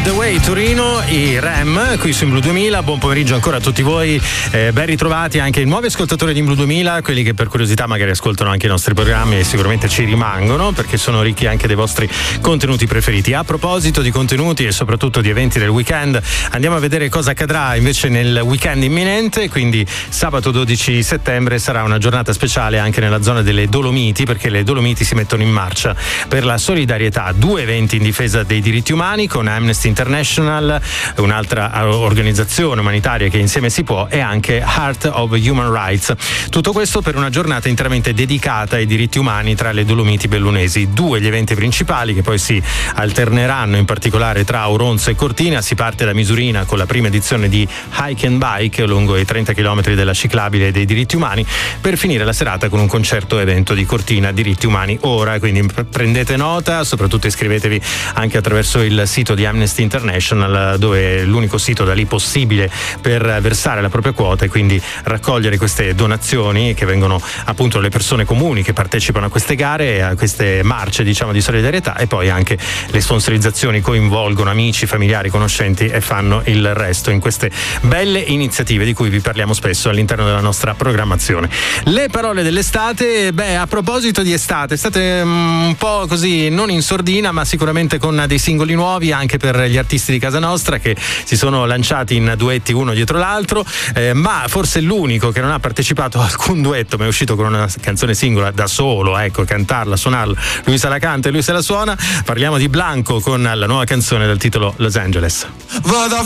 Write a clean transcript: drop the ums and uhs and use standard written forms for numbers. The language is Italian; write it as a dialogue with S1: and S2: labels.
S1: the Way Torino, i Rem, qui su In Blu 2000. Buon pomeriggio ancora a tutti voi, ben ritrovati anche i nuovi ascoltatori di In Blu 2000, quelli che per curiosità magari ascoltano anche i nostri programmi e sicuramente ci rimangono perché sono ricchi anche dei vostri contenuti preferiti. A proposito di contenuti e soprattutto di eventi del weekend, andiamo a vedere cosa accadrà invece nel weekend imminente. Quindi sabato 12 settembre sarà una giornata speciale anche nella zona delle Dolomiti, perché le Dolomiti si mettono in marcia per la solidarietà. 2 eventi in difesa dei diritti umani con Amnesty International, un'altra organizzazione umanitaria che insieme si può, e anche Heart of Human Rights. Tutto questo per una giornata interamente dedicata ai diritti umani tra le Dolomiti bellunesi. 2 gli eventi principali che poi si alterneranno in particolare tra Auronzo e Cortina. Si parte da Misurina con la prima edizione di Hike and Bike lungo i 30 km della ciclabile dei diritti umani, per finire la serata con un concerto evento di Cortina, Diritti Umani Ora. Quindi prendete nota, soprattutto iscrivetevi anche attraverso il sito di Amnesty International, dove è l'unico sito da lì possibile per versare la propria quota e quindi raccogliere queste donazioni che vengono appunto dalle persone comuni che partecipano a queste gare, a queste marce di solidarietà, e poi anche le sponsorizzazioni coinvolgono amici, familiari, conoscenti e fanno il resto in queste belle iniziative di cui vi parliamo spesso all'interno della nostra programmazione. Le parole dell'estate, a proposito di estate un po' così, non in sordina, ma sicuramente con dei singoli nuovi anche per gli artisti di casa nostra che si sono lanciati in duetti uno dietro l'altro, ma forse l'unico che non ha partecipato a alcun duetto ma è uscito con una canzone singola da solo, ecco, cantarla, suonarla, lui se la canta e lui se la suona. Parliamo di Blanco con la nuova canzone dal titolo Los Angeles.